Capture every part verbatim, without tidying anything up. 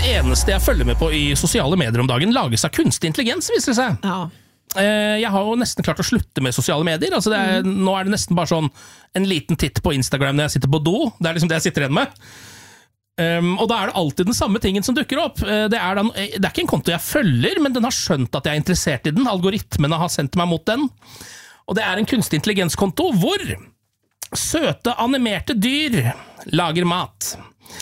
det eneste jeg følger med på i sosiale medier om dagen lages av kunstig intelligens, viser det seg. Ja. Jeg har jo nesten klart å slutte med sosiale medier. Altså det er, mm. Nå er det nesten bare sånn en liten titt på Instagram når jeg sitter på do. Det er liksom det jeg sitter igjen med. Um, og da er det alltid den samme tingen som dukker opp. Det er, den, det er ikke en konto jeg følger, men den har skjønt at jeg er interessert i den. Algoritmene har sendt meg mot den. Og det er en kunstig intelligenskonto hvor søte animerte dyr lager mat.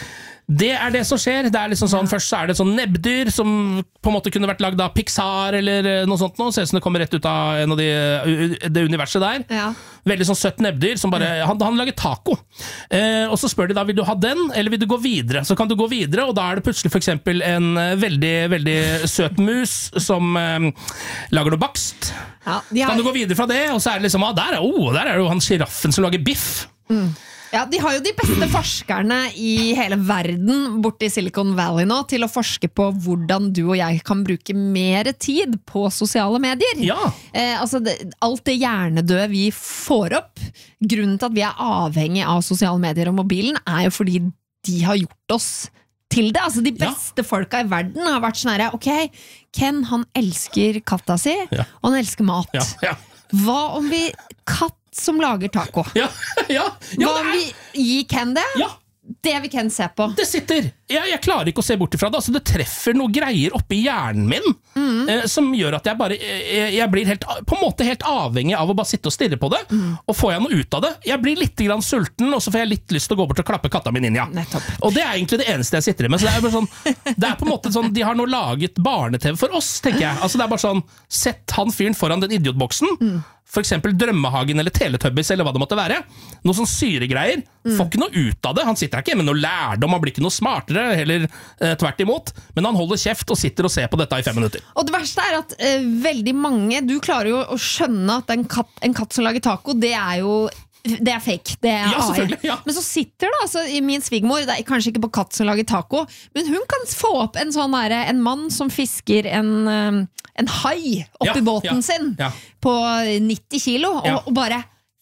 Det er det som skjer. Det er liksom sånn, først så er det et sånn nebbdyr som på en måte kunne vært lagd av Pixar eller noe sånt nå. Ser ut som det kommer rett ut av en av de, det universet der. Ja. Veldig sånn søtt nebbdyr som bare, han, han lager taco. Eh, og så spør de da, vil du ha den, eller vil du gå videre? Så kan du gå videre, og da er det plutselig for eksempel en veldig, veldig søt mus som eh, lager noe bakst. Ja, de har... Kan du gå videre fra det, og så er det liksom, ah, der, er, oh, der er det jo han giraffen som lager biff. Mm. Ja, de har jo de beste forskerne i hele verden borte i Silicon Valley nå til å forske på hvordan du og jeg kan bruke mer tid på sosiale medier. Ja. Eh, altså det, alt det hjernedøde vi får opp, grunnen til at vi er avhengig av sosiale medier og mobilen, er jo fordi de har gjort oss til det. Altså de beste ja. folka i verden har vært sånn her, ok, Ken han elsker katta si, ja. og han elsker mat. Ja. Ja. Hva om vi katt som lager taco? Ja, ja, ja, Hva om vi gir Ken det? Ja. Det vil Ken se på. Det sitter. Jeg, jeg klarer ikke å se bort ifra det. Altså, det treffer noe greier oppi hjernen min mm. eh, som gjør at jeg bare jeg, jeg blir helt, på en måte helt avhengig av å bare sitte og stirre på det. Mm. Og får jeg noe ut av det? Jeg blir litt grann sulten, og så får jeg litt lyst til å gå bort og klappe katta mi ninja. Nettopp. Og det er egentlig det eneste jeg sitter med. Så det er bare sånn, det er på en måte sånn, de har nå laget barne-T V for oss, tenker jeg. Altså, det er bare sånn, sett han fyren foran den idiotboksen. Mm. For eksempel Drømmehagen eller Teletubbies eller hva det måtte være. Noe sånn syregreier. Mm. Får ikke noe ut av det. Han sitter ikke med noe lærdom, han blir ikke noe smartere, heller eh, tvert imot. Men han holder kjeft og sitter og ser på dette i fem minutter. Og det verste er at eh, veldig mange, du klarer jo å skjønne at en katt, en katt som lager taco, det er jo det er fake, det er ja, A I. Ja. Men så sitter da, altså, i min svigermor, det er kanskje ikke på katt som lager taco, men hun kan få opp en sånn der, en mann som fisker en, en hai oppi ja, båten ja, sin ja. på nitti kilo, og, ja. og bare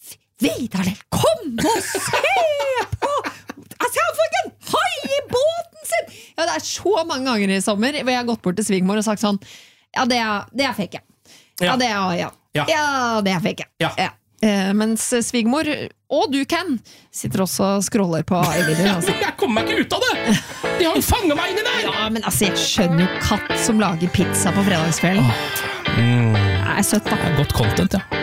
Vidar, kom og se på! Altså, jeg har fått en hai i båten sin! Ja, det er så mange ganger i sommer hvor jeg har gått bort til svigermor og sagt sånn, ja, det er, det er fake, ja. Ja, det er, ja. Ja. ja, det er fake, ja. ja. Eh, mens svigermor og du, Ken, sitter også og scroller på iVideo. Altså. Jeg kommer meg ikke ut av det! De har jo fanget meg inni der! Ja, men altså, jeg skjønner jo katt som lager pizza på fredagskvelden. Oh. Mm. Det er søtt, da. Det er godt content, ja.